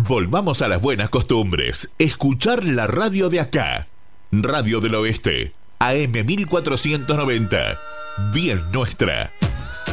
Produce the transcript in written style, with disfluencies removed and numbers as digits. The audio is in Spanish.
Volvamos a las buenas costumbres. Escuchar la radio de acá. Radio del Oeste. AM 1490. Bien nuestra.